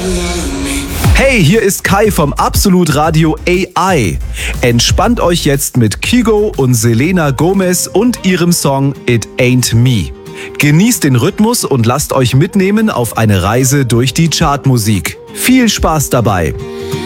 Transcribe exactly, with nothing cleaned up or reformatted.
Hey, hier ist Kai vom Absolut Radio A I. Entspannt euch jetzt mit Kygo und Selena Gomez und ihrem Song It Ain't Me. Genießt den Rhythmus und lasst euch mitnehmen auf eine Reise durch die Chartmusik. Viel Spaß dabei!